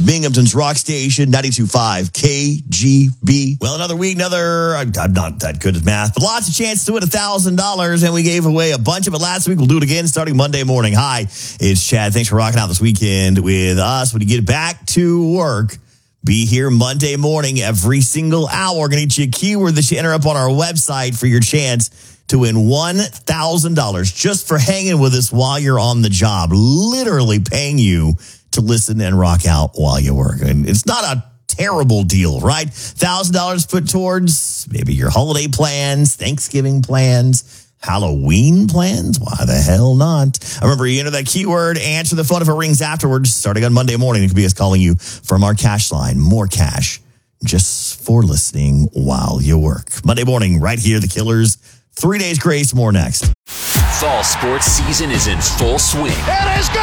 Binghamton's Rock Station, 92.5 KGB. Well, another week, I'm not that good at math, but lots of chances to win $1,000, and we gave away a bunch of it last week. We'll do it again starting Monday morning. Hi, it's Chad. Thanks for rocking out this weekend with us. When you get back to work, be here Monday morning every single hour. We're going to get you a keyword that you enter up on our website for your chance to win $1,000 just for hanging with us while you're on the job. Literally paying you to listen and rock out while you work. And it's not a terrible deal, right? $1,000 put towards maybe your holiday plans, Thanksgiving plans, Halloween plans. Why the hell not? Remember, you enter that keyword, answer the phone if it rings afterwards, starting on Monday morning. It could be us calling you from our cash line. More cash just for listening while you work. Monday morning, right here, The Killers. 3 days grace, more next. Fall sports season is in full swing. It is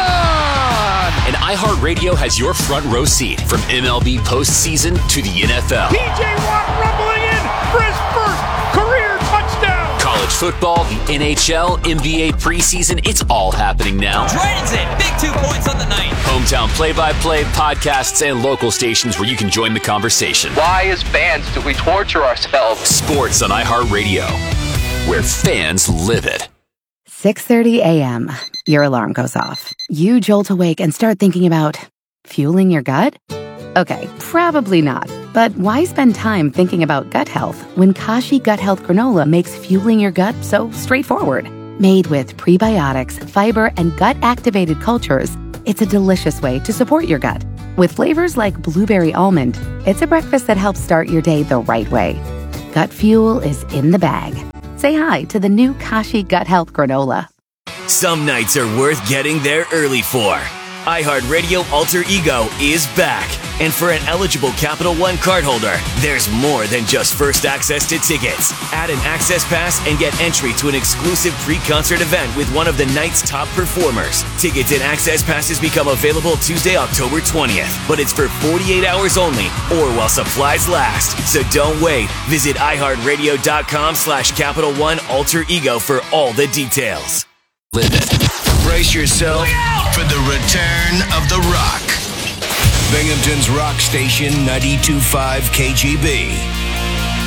gone! And iHeartRadio has your front row seat from MLB postseason to the NFL. P.J. Watt rumbling in for his first career touchdown! College football, the NHL, NBA preseason, it's all happening now. Dragons in, big 2 points on the night. Hometown play-by-play, podcasts, and local stations where you can join the conversation. Why, as fans, do we torture ourselves? Sports on iHeartRadio, where fans live it. 6:30 a.m. Your alarm goes off. You jolt awake and start thinking about fueling your gut? Okay, probably not. But why spend time thinking about gut health when Kashi Gut Health Granola makes fueling your gut so straightforward? Made with prebiotics, fiber, and gut-activated cultures, it's a delicious way to support your gut. With flavors like blueberry almond, it's a breakfast that helps start your day the right way. Gut fuel is in the bag. Say hi to the new Kashi Gut Health Granola. Some nights are worth getting there early for. iHeartRadio Alter Ego is back. And for an eligible Capital One cardholder, there's more than just first access to tickets. Add an access pass and get entry to an exclusive pre-concert event with one of the night's top performers. Tickets and access passes become available Tuesday, October 20th. But it's for 48 hours only or while supplies last. So don't wait. Visit iHeartRadio.com/Capital One Alter Ego for all the details. Live it. Brace yourself for the return of The Rock. Binghamton's Rock Station 92.5 KGB.